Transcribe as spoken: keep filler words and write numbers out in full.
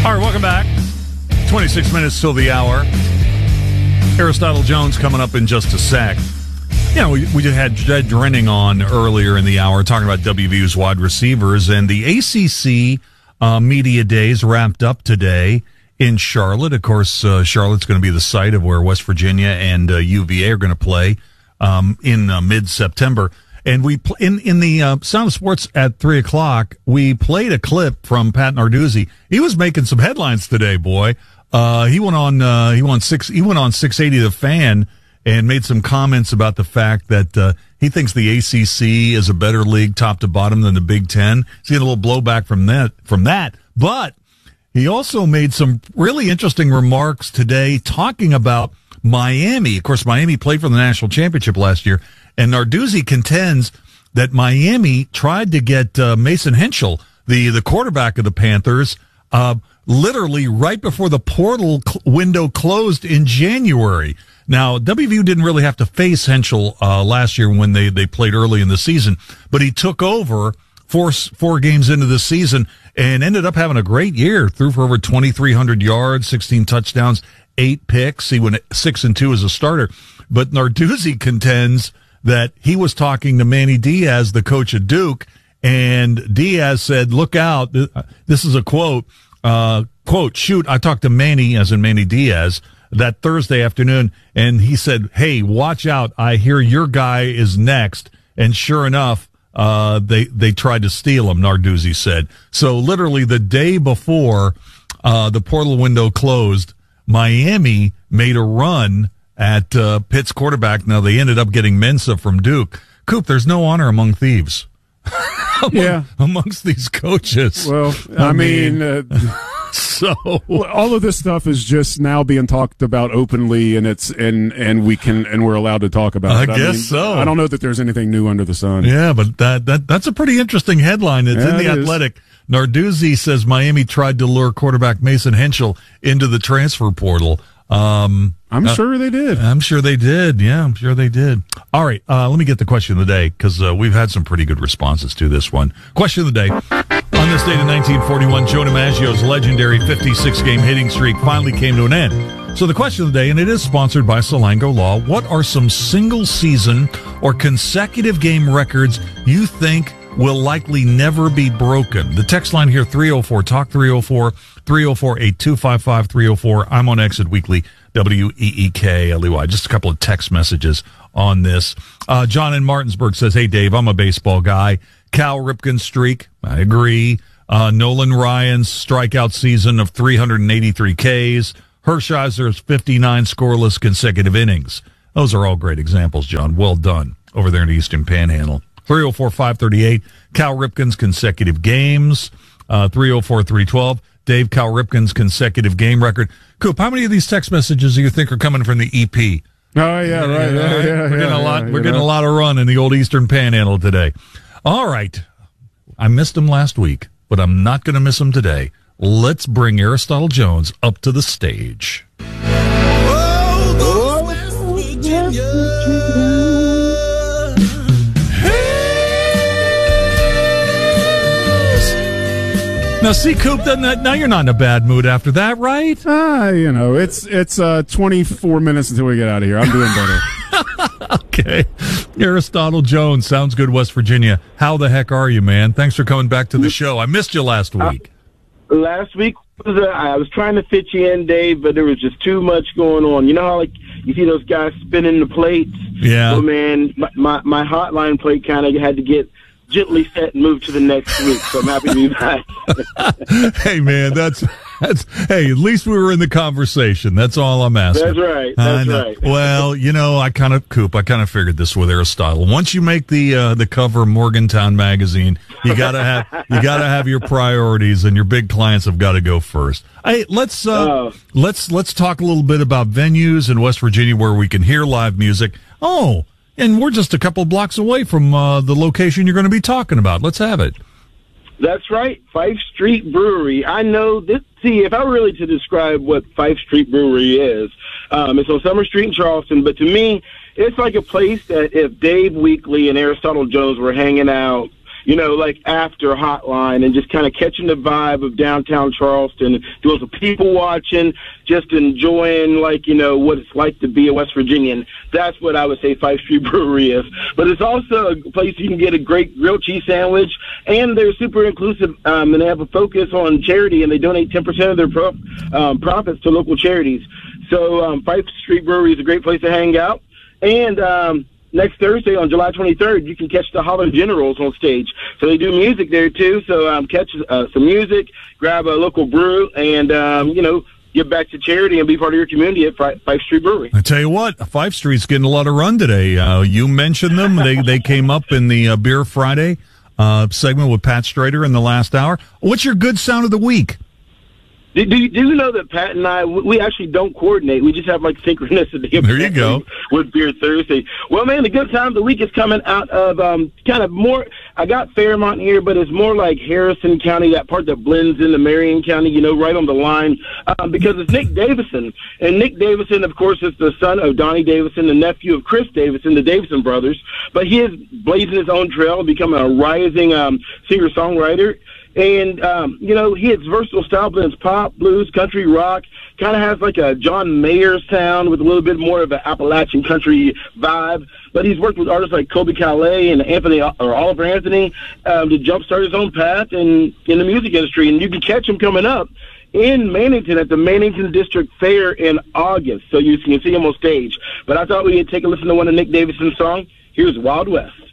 All right, welcome back. twenty-six minutes till the hour. Aristotle Jones coming up in just a sec. You know, we, we just had Jed Drenning on earlier in the hour talking about W V U's wide receivers, and the A C C uh, Media Days wrapped up today in Charlotte. Of course, uh, Charlotte's going to be the site of where West Virginia and uh, U V A are going to play um, in uh, mid-September. And we pl- in in the uh, Sound of Sports at three o'clock, we played a clip from Pat Narduzzi. He was making some headlines today, boy. Uh, he went on uh, he went six he went on six eighty The Fan and made some comments about the fact that uh, he thinks the A C C is a better league, top to bottom, than the Big Ten. He's getting a little blowback from that from that, but he also made some really interesting remarks today talking about Miami. Of course, Miami played for the national championship last year. And Narduzzi contends that Miami tried to get uh, Mason Henschel, the, the quarterback of the Panthers, uh, literally right before the portal cl- window closed in January. Now, W V U didn't really have to face Henschel uh, last year when they, they played early in the season, but he took over four four games into the season and ended up having a great year. Threw for over twenty-three hundred yards, sixteen touchdowns, eight picks. He went six and two as a starter. But Narduzzi contends that he was talking to Manny Diaz, the coach at Duke, and Diaz said, look out. This is a quote, uh, quote, shoot, I talked to Manny, as in Manny Diaz, that Thursday afternoon, and he said, hey, watch out. I hear your guy is next. And sure enough, uh, they, they tried to steal him, Narduzzi said. So literally the day before, uh, the portal window closed, Miami made a run at uh, Pitt's quarterback. Now, they ended up getting Mensa from Duke. Coop, there's no honor among thieves. Among, yeah. Amongst these coaches. Well, I, I mean, mean uh, so all of this stuff is just now being talked about openly, and it's and and we can and we're allowed to talk about I it. guess I mean, so. I don't know that there's anything new under the sun. Yeah, but that that that's a pretty interesting headline. It's yeah, in the it Athletic. Is. Narduzzi says Miami tried to lure quarterback Mason Henschel into the transfer portal. Um, I'm uh, sure they did. I'm sure they did. Yeah, I'm sure they did. All right, uh, let me get the question of the day, because uh, we've had some pretty good responses to this one. Question of the day. On this date in nineteen forty-one, Joe DiMaggio's legendary fifty-six game hitting streak finally came to an end. So the question of the day, and it is sponsored by Salango Law, what are some single-season or consecutive game records you think will likely never be broken? The text line here, three oh four talk, three oh four, three oh four, eight two five five, three oh four. I'm on Exit Weekly, W E E K L E Y. Just a couple of text messages on this. Uh, John in Martinsburg says, hey, Dave, I'm a baseball guy. Cal Ripken's streak, I agree. Uh, Nolan Ryan's strikeout season of three hundred eighty-three Ks. Hershiser's fifty-nine scoreless consecutive innings. Those are all great examples, John. Well done over there in the Eastern Panhandle. three oh four, five thirty-eight, Cal Ripken's consecutive games. Uh, three oh four, three twelve, Dave, Cal Ripken's consecutive game record. Coop, how many of these text messages do you think are coming from the E P? Oh, yeah, right. Yeah, yeah, we're yeah, getting yeah, a lot. yeah, We're getting know. a lot of run in the old Eastern Panhandle today. All right. I missed him last week, but I'm not going to miss him today. Let's bring Aristotle Jones up to the stage. Oh, those West Virginia. Now, see, Coop, now you're not in a bad mood after that, right? Ah, you know, it's it's uh, twenty-four minutes until we get out of here. I'm doing better. Okay. Aristotle Jones, sounds good, West Virginia. How the heck are you, man? Thanks for coming back to the show. I missed you last week. Uh, last week, was uh, I was trying to fit you in, Dave, but there was just too much going on. You know how, like, you see those guys spinning the plates? Yeah. Well, man, my, my, my hotline plate kind of had to get gently set and move to the next week, so I'm happy to be back. Hey, man, that's that's. Hey, at least we were in the conversation. That's all I'm asking. That's right. That's right. Well, you know, I kind of, Coop, I kind of figured this with Aristotle. Once you make the uh, the cover of Morgantown magazine, you gotta have you gotta have your priorities, and your big clients have got to go first. Hey, let's uh, Oh. let's let's talk a little bit about venues in West Virginia where we can hear live music. Oh. And we're just a couple blocks away from uh, the location you're going to be talking about. Let's have it. That's right, Fife Street Brewery. I know this. See, if I were really to describe what Fife Street Brewery is, um, it's on Summer Street in Charleston. But to me, it's like a place that if Dave Weekly and Aristotle Jones were hanging out you know, like after Hotline, and just kind of catching the vibe of downtown Charleston, doing some people watching, just enjoying, like, you know, what it's like to be a West Virginian. That's what I would say Fife Street Brewery is. But it's also a place you can get a great grilled cheese sandwich, and they're super inclusive, um, and they have a focus on charity, and they donate ten percent of their pro- um, profits to local charities. So um, Fife Street Brewery is a great place to hang out. And um, next Thursday on July twenty-third, you can catch the Holler Generals on stage. So they do music there, too. So um, catch uh, some music, grab a local brew, and, um, you know, give back to charity and be part of your community at Fife Street Brewery. I tell you what, Fife Street's getting a lot of run today. Uh, you mentioned them. They they came up in the uh, Beer Friday uh, segment with Pat Strader in the last hour. What's your good sound of the week? Do, do, you, do you know that Pat and I, we actually don't coordinate. We just have, like, synchronicity. There you go. With Beer Thursday. Well, man, the good time of the week is coming out of um, kind of more, I got Fairmont here, but it's more like Harrison County, that part that blends into Marion County, you know, right on the line, um, because it's Nick Davison. And Nick Davison, of course, is the son of Donnie Davison, the nephew of Chris Davison, the Davison brothers. But he is blazing his own trail, becoming a rising um, singer-songwriter. And, um, you know, he has versatile style, blends pop, blues, country, rock, kind of has like a John Mayer sound with a little bit more of an Appalachian country vibe. But he's worked with artists like Colby Calais and Anthony or Oliver Anthony um, to jumpstart his own path in, in the music industry. And you can catch him coming up in Mannington at the Mannington District Fair in August. So you can see him on stage. But I thought we'd take a listen to one of Nick Davison's songs. Here's Wild West.